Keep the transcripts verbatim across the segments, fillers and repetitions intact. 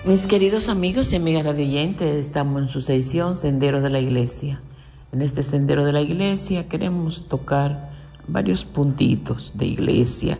Mis queridos amigos y amigas radioyentes, estamos en su sección Sendero de la Iglesia. En este Sendero de la Iglesia queremos tocar varios puntitos de iglesia.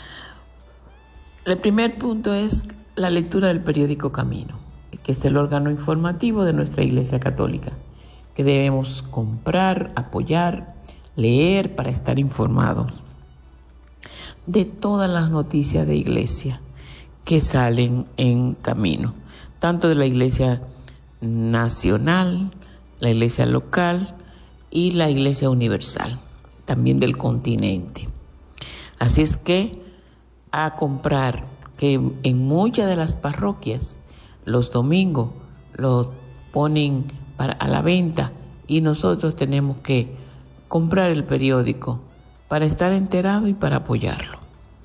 El primer punto es la lectura del periódico Camino, que es el órgano informativo de nuestra Iglesia Católica, que debemos comprar, apoyar, leer para estar informados de todas las noticias de iglesia que salen en Camino, tanto de la Iglesia nacional, la Iglesia local y la Iglesia universal, también del continente. Así es que a comprar, que en muchas de las parroquias los domingos lo ponen para, a la venta, y nosotros tenemos que comprar el periódico para estar enterados y para apoyarlo.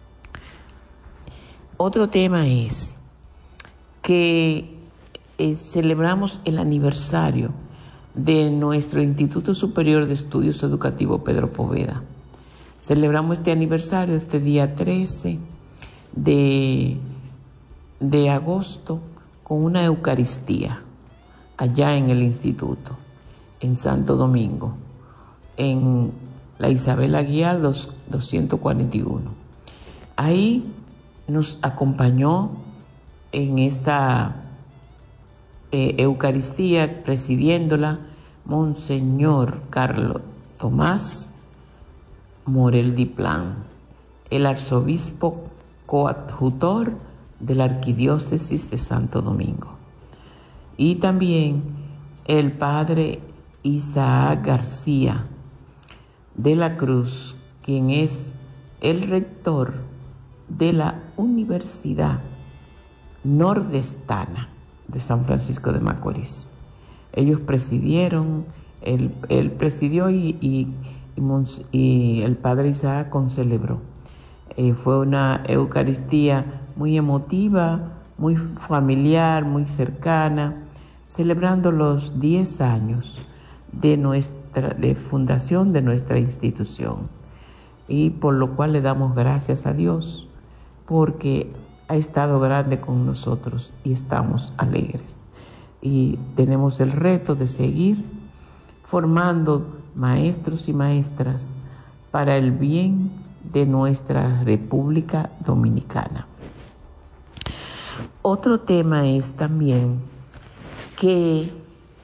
Otro tema es que eh, celebramos el aniversario de nuestro Instituto Superior de Estudios Educativos Pedro Poveda. Celebramos este aniversario este día trece de, de agosto con una Eucaristía allá en el instituto, en Santo Domingo, en la Isabel Aguiar doscientos cuarenta y uno. Ahí nos acompañó en esta eh, Eucaristía, presidiéndola, Monseñor Carlos Tomás Morel Diplán, el arzobispo coadjutor de la Arquidiócesis de Santo Domingo, y también el padre Isaac García de la Cruz, quien es el rector de la Universidad Nordestana de San Francisco de Macorís. Ellos presidieron, él, él presidió y, y, y, y el padre Isaac concelebró. Eh, fue una Eucaristía muy emotiva, muy familiar, muy cercana, celebrando los diez años de nuestra de fundación de nuestra institución, y por lo cual le damos gracias a Dios, porque ha estado grande con nosotros y estamos alegres. Y tenemos el reto de seguir formando maestros y maestras para el bien de nuestra República Dominicana. Otro tema es también que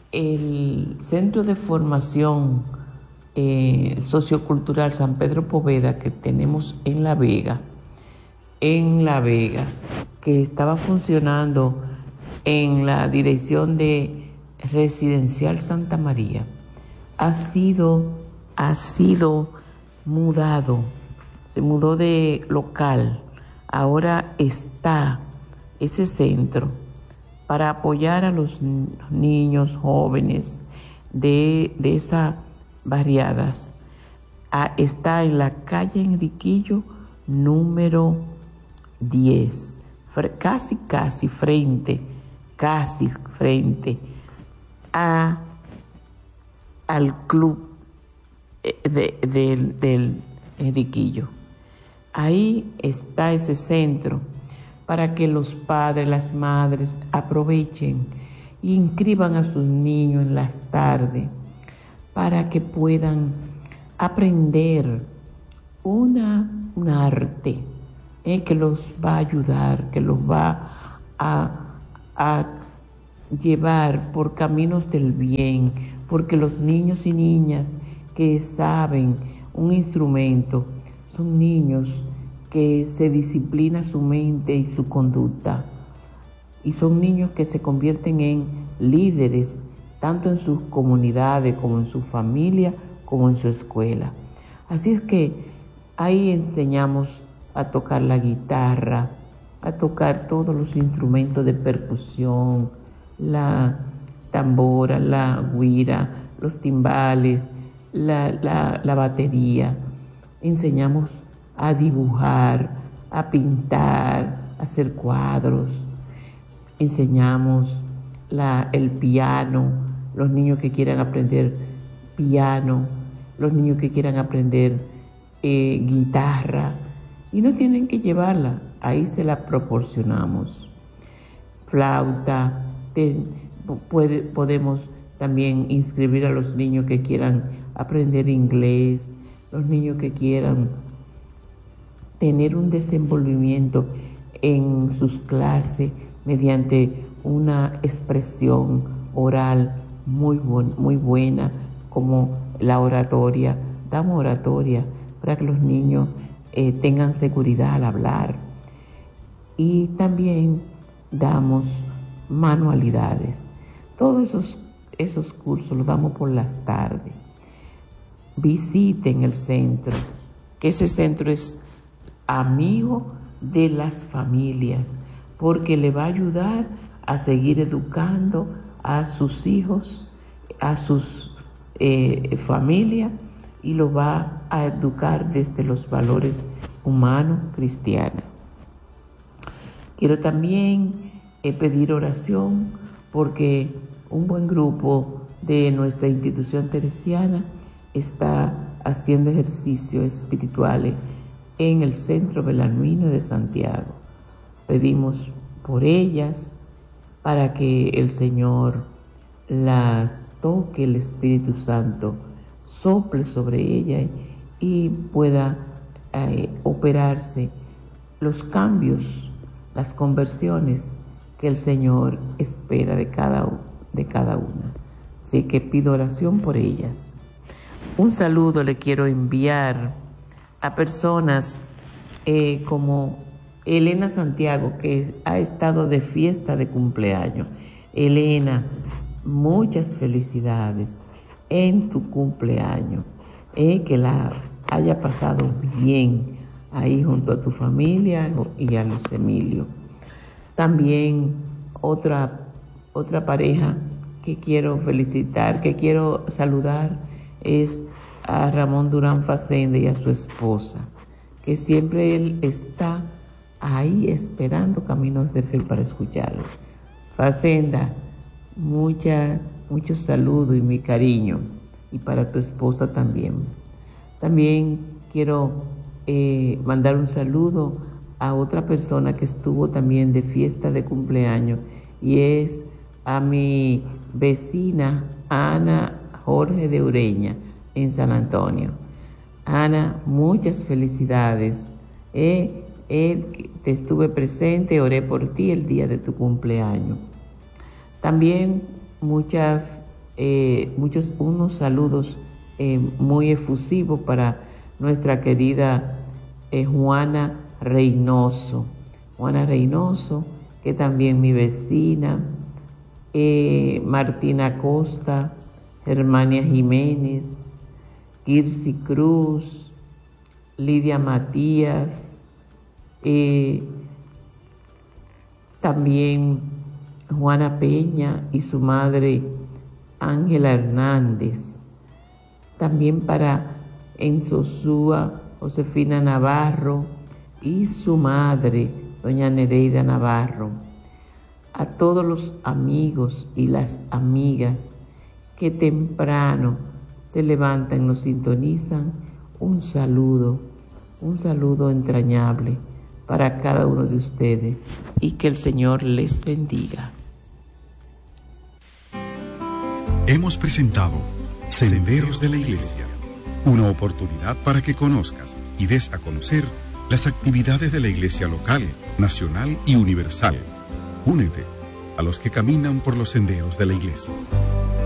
el Centro de Formación eh, Sociocultural San Pedro Poveda, que tenemos en La Vega, en La Vega, que estaba funcionando en la dirección de Residencial Santa María, ha sido, ha sido mudado, se mudó de local. Ahora está ese centro para apoyar a los niños jóvenes de, de esas barriadas. Ah, está en la calle Enriquillo número diez, casi casi frente, casi frente a, al club de, de, del Enriquillo. Ahí está ese centro para que los padres, las madres aprovechen e inscriban a sus niños en las tardes para que puedan aprender una, un arte eh, que los va a ayudar, que los va a, a llevar por caminos del bien, porque los niños y niñas que saben un instrumento son niños que se disciplina su mente y su conducta, y son niños que se convierten en líderes tanto en sus comunidades como en su familia como en su escuela. Así es que ahí enseñamos a tocar la guitarra, a tocar todos los instrumentos de percusión, la tambora, la güira, los timbales, la, la, la batería. Enseñamos a dibujar, a pintar, a hacer cuadros. Enseñamos la, el piano, los niños que quieran aprender piano, los niños que quieran aprender eh, guitarra, y no tienen que llevarla, ahí se la proporcionamos. flauta, te, puede, podemos también inscribir a los niños que quieran aprender inglés, los niños que quieran tener un desenvolvimiento en sus clases mediante una expresión oral muy, buen, muy buena, como la oratoria. Damos oratoria para que los niños eh, tengan seguridad al hablar. Y también damos manualidades. Todos esos, esos cursos los damos por las tardes. Visiten el centro, que ese centro es amigo de las familias, porque le va a ayudar a seguir educando a sus hijos, a sus eh, familias, y lo va a educar desde los valores humanos cristianos. Quiero también eh, pedir oración porque un buen grupo de nuestra institución teresiana está haciendo ejercicios espirituales en el Centro Belarmino de Santiago. Pedimos por ellas para que el Señor las toque, el Espíritu Santo sople sobre ellas y pueda eh, operarse los cambios, las conversiones que el Señor espera de cada, de cada una. Así que pido oración por ellas. Un saludo le quiero enviar a personas eh, como Elena Santiago, que ha estado de fiesta de cumpleaños. Elena, muchas felicidades en tu cumpleaños. Eh, que la haya pasado bien ahí junto a tu familia y a Luis Emilio. También otra, otra pareja que quiero felicitar, que quiero saludar, es a Ramón Durán Facenda y a su esposa, que siempre él está ahí esperando Caminos de Fe para escucharlo. Facenda, mucha, mucho saludo y mi cariño, y para tu esposa también. También quiero eh, mandar un saludo a otra persona que estuvo también de fiesta de cumpleaños, y es a mi vecina Ana Jorge de Ureña en San Antonio. Ana, muchas felicidades. Eh, eh, te estuve presente, oré por ti el día de tu cumpleaños. También muchas, eh, muchos, unos saludos eh, muy efusivos para nuestra querida eh, Juana Reynoso. Juana Reynoso, que también mi vecina, eh, Martina Costa, Germania Jiménez, Kirsi Cruz, Lidia Matías, eh, también Juana Peña y su madre Ángela Hernández. También para Enzo Súa, Josefina Navarro y su madre, doña Nereida Navarro. A todos los amigos y las amigas que temprano se levantan, nos sintonizan, un saludo, un saludo entrañable para cada uno de ustedes, y que el Señor les bendiga. Hemos presentado Senderos de la Iglesia, una oportunidad para que conozcas y des a conocer las actividades de la Iglesia local, nacional y universal. Únete a los que caminan por los senderos de la Iglesia.